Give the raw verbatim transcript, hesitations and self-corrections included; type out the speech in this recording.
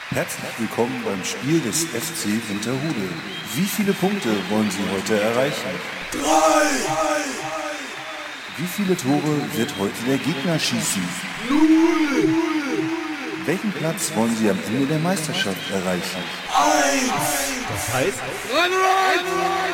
Herzlich willkommen beim Spiel des F C Winterhude. Wie viele Punkte wollen Sie heute erreichen? Drei! Wie viele Tore wird heute der Gegner schießen? Null! Welchen Platz wollen Sie am Ende der Meisterschaft erreichen? Eins! Das heißt? Run, run!